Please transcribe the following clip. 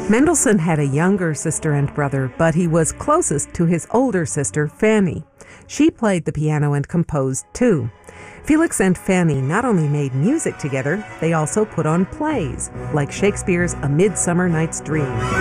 Mendelssohn had a younger sister and brother, but he was closest to his older sister, Fanny. She played the piano and composed too. Felix and Fanny not only made music together, they also put on plays, like Shakespeare's A Midsummer Night's Dream.